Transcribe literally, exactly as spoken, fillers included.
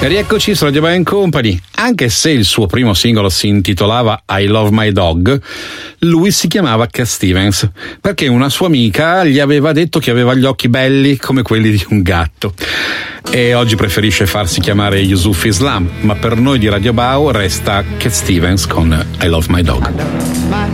Rieccoci su Radio Band Company. Anche se il suo primo singolo si intitolava I Love My Dog, lui si chiamava Cat Stevens perché una sua amica gli aveva detto che aveva gli occhi belli come quelli di un gatto. E oggi preferisce farsi chiamare Yusuf Islam, ma per noi di Radio Bao resta Cat Stevens con I Love My Dog. I love my